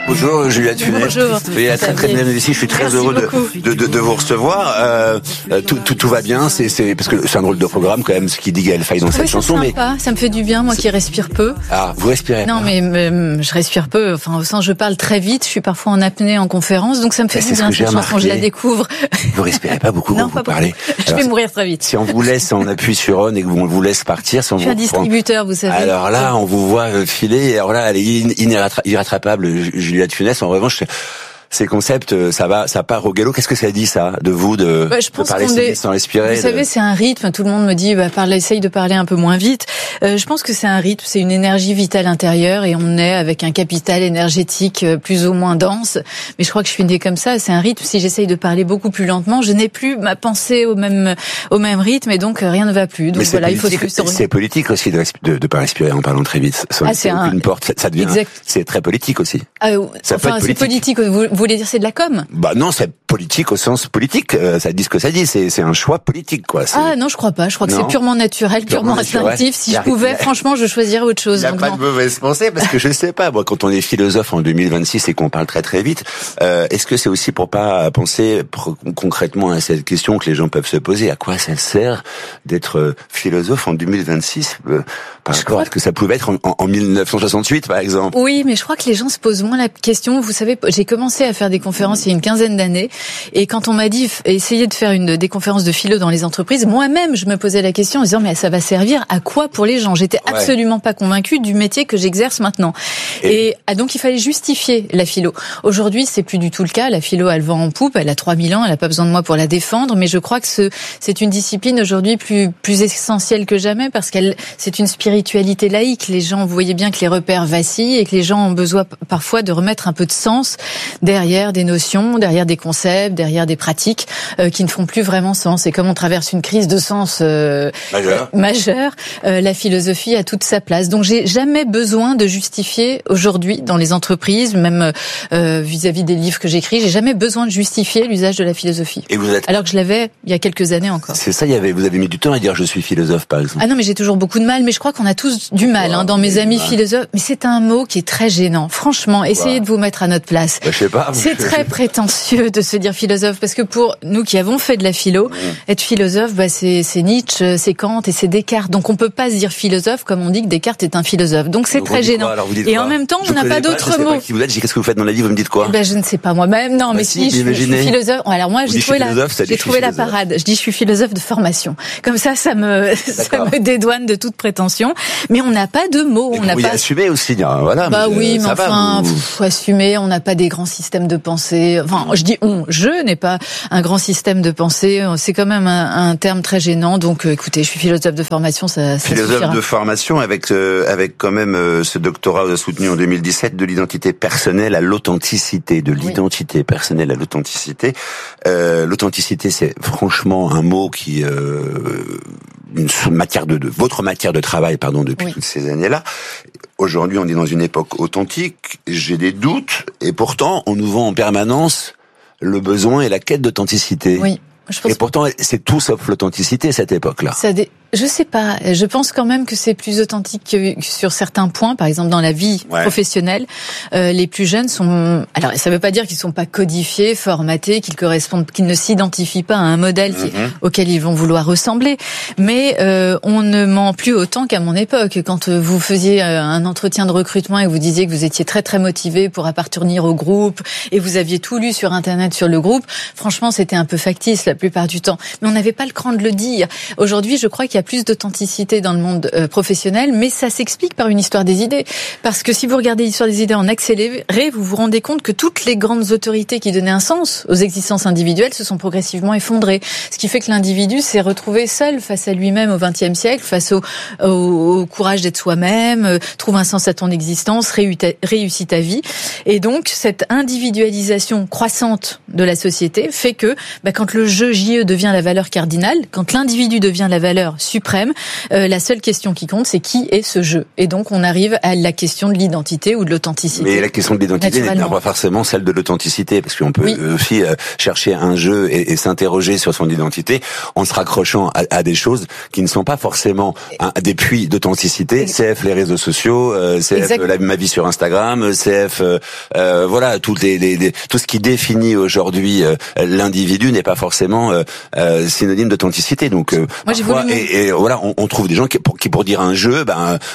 Bonjour Juliette Funès. Bonjour. Oui, très très bien ici. Je suis très heureux de vous recevoir. Tout va bien. C'est parce que c'est un drôle de programme quand même, ce qui dit Gaël Faye dans cette chanson. Mais ça me fait du bien, moi qui respire peu. Ah, vous respirez? Non, mais je respire peu. Enfin, au sens, je parle très vite. Je suis parfois en apnée en conférence, donc ça me fait du bien cette chanson. Je la découvre. Vous respirez pas beaucoup quand vous parlez. Je vais mourir très vite. Si on vous laisse, on appuie sur on et qu'on vous laisse partir, si on je suis un distributeur, vous savez. Alors là, on vous voit filer. Et alors là, elle est irrattrapable, Juliette Funès. En revanche, ces concepts, ça part au galop. Qu'est-ce que ça dit, ça, de vous, de parler si vite sans respirer? Vous savez, c'est un rythme. Tout le monde me dit, essaye de parler un peu moins vite. Je pense que c'est un rythme, c'est une énergie vitale intérieure et on est avec un capital énergétique plus ou moins dense. Mais je crois que je suis née comme ça. C'est un rythme. Si j'essaye de parler beaucoup plus lentement, je n'ai plus ma pensée au même rythme et donc rien ne va plus. Donc voilà, il faut c'est politique aussi de pas respirer en parlant très vite. C'est une porte. Ça devient. C'est très politique aussi. C'est politique. Vous voulez dire c'est de la com? Non, c'est politique au sens politique. Ça dit ce que ça dit. C'est un choix politique, quoi. Ah non, je crois pas. Je crois que c'est purement naturel, purement instinctif. Si je pouvais, franchement, je choisirais autre chose. Il n'y a pas de mauvaise pensée parce que je sais pas. Moi, quand on est philosophe en 2026 et qu'on parle très très vite, est-ce que c'est aussi pour pas penser concrètement à cette question que les gens peuvent se poser? À quoi ça sert d'être philosophe en 2026 par rapport à ce que ça pouvait être en 1968, par exemple? Oui, mais je crois que les gens se posent moins la question. Vous savez, j'ai commencé à faire des conférences il y a une quinzaine d'années et quand on m'a dit essayez de faire des conférences de philo dans les entreprises, moi-même je me posais la question en disant mais ça va servir à quoi pour les gens? J'étais absolument pas convaincue du métier que j'exerce maintenant. Et donc il fallait justifier la philo. Aujourd'hui, c'est plus du tout le cas. La philo, elle vend en poupe, elle a 3000 ans, elle a pas besoin de moi pour la défendre, mais je crois que c'est une discipline aujourd'hui plus essentielle que jamais parce c'est une spiritualité laïque. Les gens, vous voyez bien que les repères vacillent et que les gens ont besoin parfois de remettre un peu de sens derrière des notions, derrière des concepts, derrière des pratiques qui ne font plus vraiment sens. Et comme on traverse une crise de sens majeure, la philosophie a toute sa place. Donc j'ai jamais besoin de justifier aujourd'hui dans les entreprises, même vis-à-vis des livres que j'écris, j'ai jamais besoin de justifier l'usage de la philosophie. Et alors que je l'avais il y a quelques années encore. C'est ça, vous avez mis du temps à dire je suis philosophe, par exemple. Ah non, mais j'ai toujours beaucoup de mal, mais je crois qu'on a tous du mal dans mes amis philosophes. Mais c'est un mot qui est très gênant. Franchement, essayez de vous mettre à notre place. Je sais pas. C'est très prétentieux de se dire philosophe, parce que pour nous qui avons fait de la philo, être philosophe, c'est Nietzsche, c'est Kant et c'est Descartes. Donc on peut pas se dire philosophe comme on dit que Descartes est un philosophe. Donc c'est très gênant. Et en même temps, on n'a pas d'autres mots. Qui vous êtes, qu'est-ce que vous faites dans la vie? Vous me dites quoi? Je ne sais pas moi-même. Non, mais si je suis philosophe. Alors moi, j'ai trouvé la parade. Je dis je suis philosophe de formation. Comme ça me dédouane de toute prétention. Mais on n'a pas de mots. On n'a pas assumé aussi. Voilà. Oui, mais enfin, faut assumer. On n'a pas des grands systèmes de pensée. Enfin, je n'ai pas un grand système de pensée. C'est quand même un terme très gênant. Donc, écoutez, je suis philosophe de formation. Ça philosophe suffira. De formation avec quand même ce doctorat soutenu en 2017 de l'identité personnelle à l'authenticité, l'identité personnelle à l'authenticité. L'authenticité, c'est franchement un mot qui votre matière de travail, depuis toutes ces années-là. Aujourd'hui, on est dans une époque authentique. J'ai des doutes et pourtant, on nous vend en permanence le besoin et la quête d'authenticité. Oui. Et pourtant, c'est tout sauf l'authenticité, cette époque-là. Je sais pas. Je pense quand même que c'est plus authentique que sur certains points. Par exemple, dans la vie professionnelle, les plus jeunes sont. Alors, ça veut pas dire qu'ils sont pas codifiés, formatés, qu'ils ne s'identifient pas à un modèle auquel ils vont vouloir ressembler. Mais on ne ment plus autant qu'à mon époque. Quand vous faisiez un entretien de recrutement et vous disiez que vous étiez très très motivé pour appartenir au groupe et vous aviez tout lu sur Internet sur le groupe, franchement, c'était un peu factice la plupart du temps. Mais on n'avait pas le cran de le dire. Aujourd'hui, je crois qu'il y a plus d'authenticité dans le monde professionnel, mais ça s'explique par une histoire des idées. Parce que si vous regardez l'histoire des idées en accéléré, vous vous rendez compte que toutes les grandes autorités qui donnaient un sens aux existences individuelles se sont progressivement effondrées. Ce qui fait que l'individu s'est retrouvé seul face à lui-même au XXe siècle, face au courage d'être soi-même, trouve un sens à ton existence, réussit ta vie. Et donc, cette individualisation croissante de la société fait que, quand le jeu JE devient la valeur cardinale, quand l'individu devient la valeur suprême. La seule question qui compte, c'est qui est ce je. Et donc, on arrive à la question de l'identité ou de l'authenticité. Mais la question de l'identité n'est pas forcément celle de l'authenticité, parce qu'on peut aussi chercher un jeu et s'interroger sur son identité en se raccrochant à des choses qui ne sont pas forcément des puits d'authenticité. CF les réseaux sociaux, CF ma vie sur Instagram, CF voilà tout ce qui définit aujourd'hui l'individu n'est pas forcément synonyme d'authenticité. Donc moi j'ai voulu et voilà, on trouve des gens qui pour dire un jeu,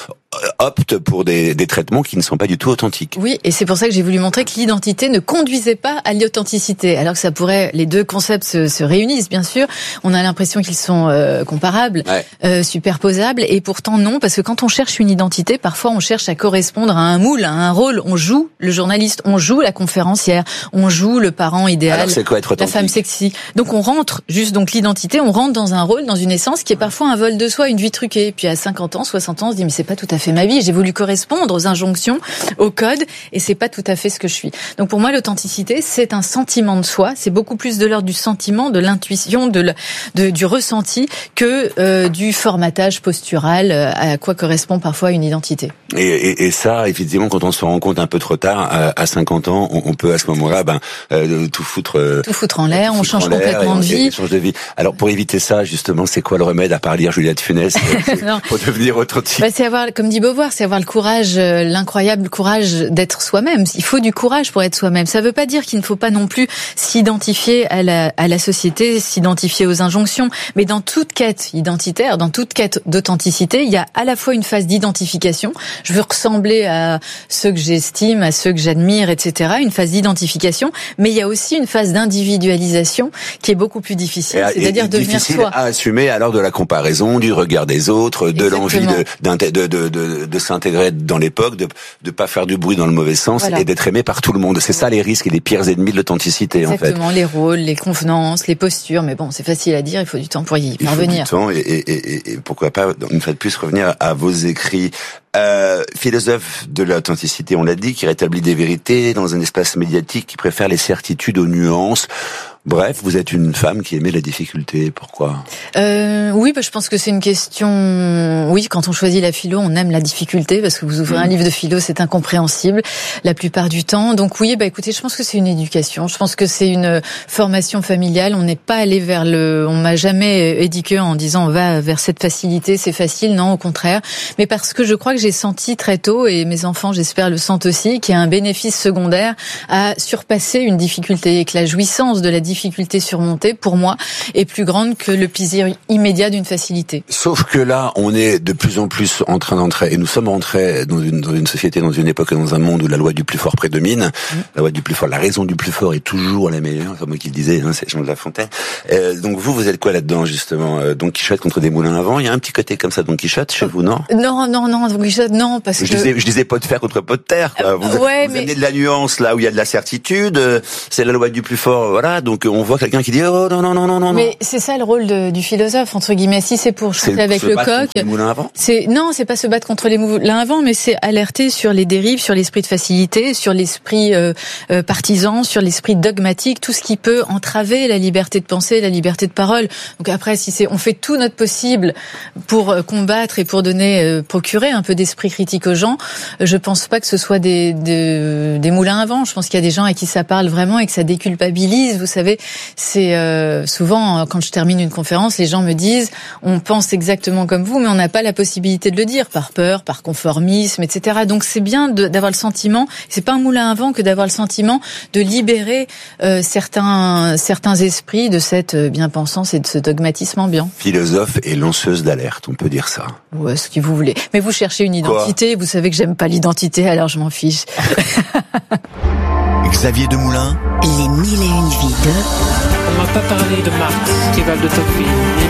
optent pour des traitements qui ne sont pas du tout authentiques. Oui, et c'est pour ça que j'ai voulu montrer que l'identité ne conduisait pas à l'authenticité, alors que ça pourrait, les deux concepts se réunissent bien sûr. On a l'impression qu'ils sont comparables, superposables, et pourtant non, parce que quand on cherche une identité, parfois on cherche à correspondre à un moule, à un rôle. On joue le journaliste, on joue la conférencière, on joue le parent idéal, alors c'est quoi être authentique ? La femme sexy. Donc on rentre donc l'identité, on rentre dans un rôle, dans une essence qui est parfois un vol de soi, une vie truquée. Puis à 50 ans, 60 ans, on se dit mais c'est pas tout à fait ma vie, j'ai voulu correspondre aux injonctions, aux codes, et c'est pas tout à fait ce que je suis. Donc pour moi, l'authenticité, c'est un sentiment de soi, c'est beaucoup plus de l'ordre du sentiment, de l'intuition, du ressenti, que du formatage postural à quoi correspond parfois une identité. Et ça, effectivement, quand on se rend compte un peu trop tard, à 50 ans, on peut à ce moment-là tout foutre en l'air, on change complètement de vie. Change de vie. Alors pour éviter ça, justement, c'est quoi le remède à part lire Juliette Funès pour devenir authentique? C'est avoir, comme dit Beauvoir, c'est avoir le courage, l'incroyable courage d'être soi-même. Il faut du courage pour être soi-même. Ça veut pas dire qu'il ne faut pas non plus s'identifier à la société, s'identifier aux injonctions. Mais dans toute quête identitaire, dans toute quête d'authenticité, il y a à la fois une phase d'identification. Je veux ressembler à ceux que j'estime, à ceux que j'admire, etc. Une phase d'identification. Mais il y a aussi une phase d'individualisation qui est beaucoup plus difficile. C'est-à-dire devenir soi. À assumer alors de la comparaison, du regard des autres, de l'envie de s'intégrer dans l'époque, de pas faire du bruit dans le mauvais sens, et d'être aimé par tout le monde. C'est ça les risques et les pires ennemis de l'authenticité, en fait. Exactement, les rôles, les convenances, les postures, mais bon, c'est facile à dire, il faut du temps pour y parvenir. Il faut du temps, et pourquoi pas, une fois de plus, revenir à vos écrits. Philosophe de l'authenticité, on l'a dit, qui rétablit des vérités dans un espace médiatique qui préfère les certitudes aux nuances. Bref, vous êtes une femme qui aimait la difficulté. Pourquoi ? Oui, je pense que c'est une question... Oui, quand on choisit la philo, on aime la difficulté, parce que vous ouvrez un livre de philo, c'est incompréhensible la plupart du temps. Donc oui, écoutez, je pense que c'est une éducation. Je pense que c'est une formation familiale. On n'est pas allé on m'a jamais éduqué en disant on va vers cette facilité, c'est facile. Non, au contraire. Mais parce que je crois que j'ai senti très tôt, et mes enfants, j'espère, le sentent aussi, qu'il y a un bénéfice secondaire à surpasser une difficulté, et que la jouissance de la difficulté surmontée, pour moi, est plus grande que le plaisir immédiat d'une facilité. Sauf que là, on est de plus en plus en train d'entrer, et nous sommes entrés dans une société, dans une époque et dans un monde où la loi du plus fort prédomine. La loi du plus fort, la raison du plus fort est toujours la meilleure, c'est moi qui le disais, c'est Jean de La Fontaine. Donc vous êtes quoi là-dedans, justement? Don Quichotte contre des moulins à vent? Il y a un petit côté comme ça, Don Quichotte, chez vous, non? Non, Don Quichotte, non, parce que... Je disais pot de fer contre pot de terre, quoi. Vous amenez de la nuance là où il y a de la certitude, c'est la loi du plus fort, voilà, donc on voit quelqu'un qui dit oh non. Mais c'est ça le rôle du philosophe, entre guillemets. Si c'est pour chanter avec le coq, c'est pas se battre contre les moulins à vent, mais c'est alerter sur les dérives, sur l'esprit de facilité, sur l'esprit partisan, sur l'esprit dogmatique, tout ce qui peut entraver la liberté de penser, la liberté de parole. Donc après, on fait tout notre possible pour combattre et pour procurer un peu d'esprit critique aux gens, je pense pas que ce soit des moulins à vent. Je pense qu'il y a des gens à qui ça parle vraiment et que ça déculpabilise. Vous savez, c'est souvent quand je termine une conférence, les gens me disent on pense exactement comme vous, mais on n'a pas la possibilité de le dire par peur, par conformisme, etc. Donc c'est bien d'avoir le sentiment, c'est pas un moulin à vent que d'avoir le sentiment de libérer certains esprits de cette bien-pensance et de ce dogmatisme ambiant. Philosophe et lanceuse d'alerte, on peut dire ça. Ouais, ce que vous voulez. Mais vous cherchez une identité, vous savez que j'aime pas l'identité, alors je m'en fiche. Xavier Demoulin. Les 1001 vies de... On m'a pas parlé de Marx, qui va de Tocqueville.